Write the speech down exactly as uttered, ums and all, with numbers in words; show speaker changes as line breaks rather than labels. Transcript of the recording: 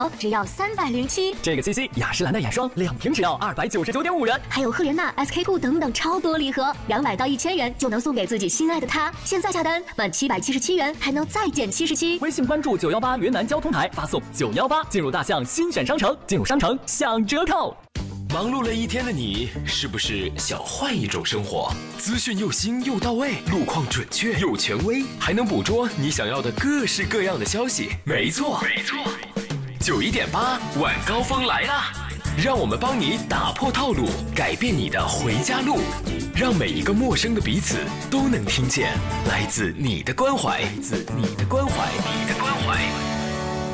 只要三百零七。
这个七夕，雅诗兰黛眼霜两瓶只要二百九十九点五元，
还有赫莲娜、S K two 等等超多礼盒，两百到一千元就能送给自己心爱的他。现在下单满七百七十七元还能再减七十七。
微信关注九幺八云南交通台，发送九幺八进入大象新选商城，进入商城享折扣。
忙碌了一天的你，是不是想换一种生活？资讯又新又到位，路况准确又权威，还能捕捉你想要的各式各样的消息。没错，没错。九一点八晚高峰来啦！让我们帮你打破套路，改变你的回家路，让每一个陌生的彼此都能听见来自你的关怀，来自你的关怀，你的关怀。